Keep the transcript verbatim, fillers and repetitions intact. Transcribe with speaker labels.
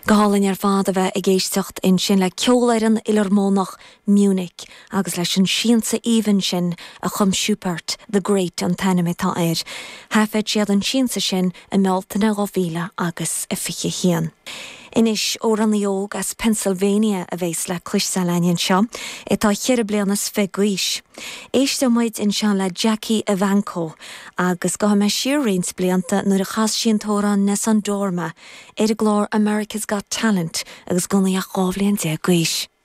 Speaker 1: Gálainn ar fád a bheith ag éisteacht in sin le ceolairean Iarmónach Munich agus leis an síonsa íomhann sin a chum Schubert the Great an tainnim atá air. Thaifead siad an síonsa sin i meátainna dhá mhíle agus a fiche chéan. Inis ó Rannaíoga as Pennsylvania a bhés le cluiche leinn seo, itá cheir blianas feguis. Éiste muid in seán le Jackie Evancho agus go me siar réins blianta nuair a chas sin tóra nes an dorma ar a glór America's Got Talent agus gona a gábblion de guis.